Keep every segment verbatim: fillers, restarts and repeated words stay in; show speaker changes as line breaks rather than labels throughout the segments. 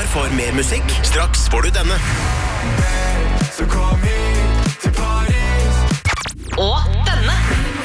klar for mer musikk? Straks får du denne. Så kom hit til Paris.
Og denne.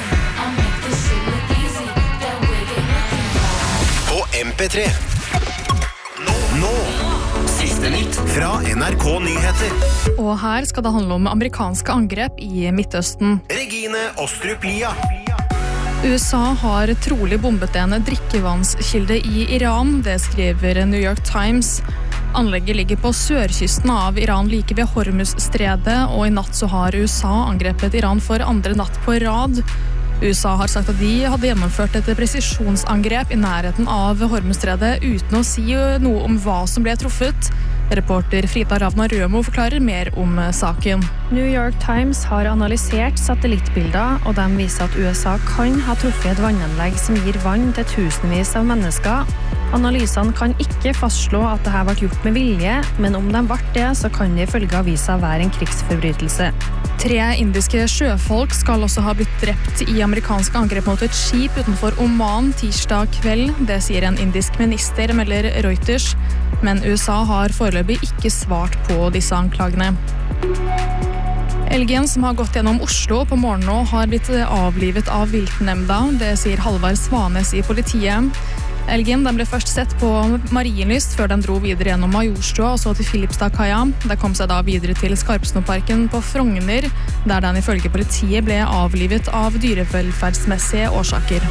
På M P tre. Nå, nå. Siste nytt fra N R K Nyheter.
Og her skal det handle om amerikanske angrep i Midtøsten.
Regine Ostrup Lia.
U S A har trolig bombet en drikkevannskilde i Iran, det skriver New York Times. Anlegget ligger på sørkysten av Iran like ved Hormuzstredet, og i natt så har U S A angrepet Iran for andre natt på rad. U S A har sagt at de hadde gjennomført et presisjonsangrep i nærheten av Hormuzstredet uten å si noe om hva som ble truffet. Reporter Frida Ravna Rømo forklarer mer om saken.
New York Times har analysert satellittbilder, og de viser at U S A kan ha truffet et vannanlegg som gir vann til tusenvis av mennesker. Analysene kan ikke fastslå at dette ble gjort med vilje, men om de ble det, så kan det ifølge avisa være en krigsforbrytelse.
Tre indiske sjøfolk skal også ha blitt drept i amerikanske angrep mot et skip utenfor Oman tirsdag kveld. Det sier en indisk minister, melder Reuters. Men U S A har foreløpig ikke svart på disse anklagene. Elgen som har gått gjennom Oslo på morgenen nå har blitt avlivet av viltnemnda. Det sier Halvard Svanes i politiet. Elgen den ble først sett på Marienlyst før den dro videre gjennom Majorstua og så til Filipstadkaia. Den kom seg da videre til Skarpsnoparken på Frogner, der den ifølge politiet ble avlivet av dyrevelferdsmessige årsaker.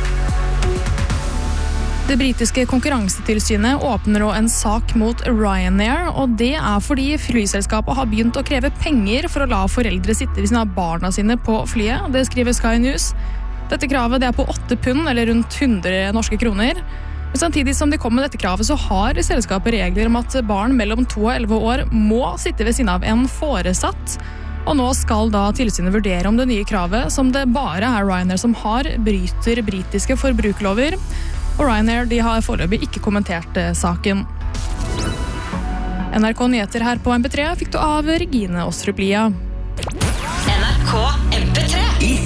Det britiske konkurransetilsynet åpner nå en sak mot Ryanair, og det er fordi flyselskapet har begynt å kreve penger for å la foreldre sitte ved sine barna sine på flyet. Det skriver Sky News. Dette kravet det er på åtte pund, eller rundt hundre norske kroner. Men samtidig som de kom med dette kravet, så har selskapet regler om at barn mellom to og elleve år må sitte ved siden av en foresatt. Og nå skal da tilsynet vurdere om det nye kravet, som det bare er Ryanair som har, bryter britiske forbrukerlover. Og Ryanair de har foreløpig ikke kommentert saken. N R K Nyheter her på M P tre fikk du av Regine Ostrup Lia.
N R K